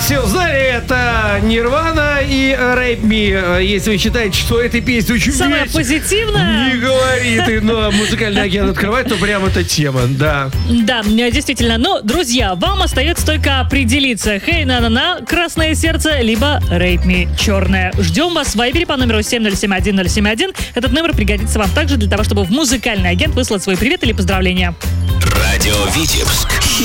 все узнали, это Нирвана и Rape Me. Если вы считаете, что эта песня очень самая позитивная. Не говори ты, но музыкальный агент открывает, то прям эта тема, да. Да, действительно. Но, друзья, вам остается только определиться. Hey, на-на-на, красное сердце, либо Rape Me, черное. Ждем вас в Вайбере по номеру 7071071. Этот номер пригодится вам также для того, чтобы в музыкальный агент выслать свой привет или поздравления. Радио Витебск.